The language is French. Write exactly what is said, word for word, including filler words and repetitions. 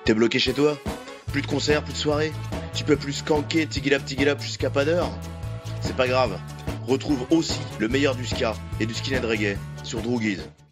T'es bloqué chez toi? Plus de concerts, plus de soirées? Tu peux plus skanker tigilap tigilap jusqu'à pas d'heure? C'est pas grave. Retrouve aussi le meilleur du ska et du skinhead reggae sur Droogies.